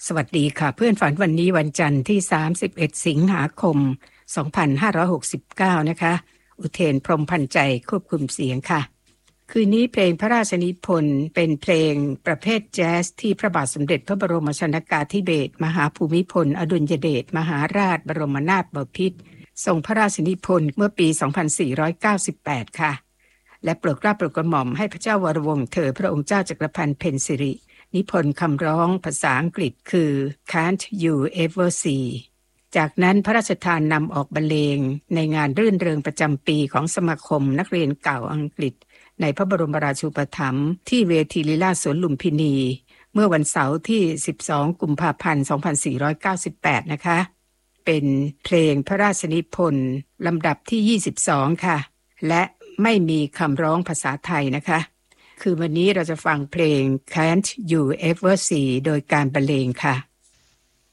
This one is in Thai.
สวัสดีค่ะเพื่อนฝันวันนี้วันจันทร์ที่31สิงหาคม2569นะคะอุเทนพรหมพันธุ์ใจควบคุมเสียงค่ะคืนนี้เพลงพระราชนิพนธ์เป็นเพลงประเภทแจ๊สที่พระบาทสมเด็จพระบรมชนกาธิเบศรมหาภูมิพลอดุลยเดชมหาราชบรมนาถบพิตรทรงพระราชนิพนธ์เมื่อปี2498ค่ะและโปรดเกล้าโปรดกระหม่อมให้พระเจ้าวรวงศ์เธอพระองค์เจ้าจักรพันธ์เพ็ญสิรินิพนธ์คำร้องภาษาอังกฤษคือ Can't You Ever See จากนั้นพระราชทานนำออกบรรเลงในงานรื่นเริงประจำปีของสมาคมนักเรียนเก่าอังกฤษในพระบรมราชูปถัมภ์ที่เวทีลีลาศสวนลุมพินีเมื่อวันเสาร์ที่12กุมภาพันธ์2498นะคะเป็นเพลงพระราชนิพนธ์ลำดับที่22ค่ะและไม่มีคำร้องภาษาไทยนะคะคือวันนี้เราจะฟังเพลง Can't You Ever See โดยการบรรเลงค่ะ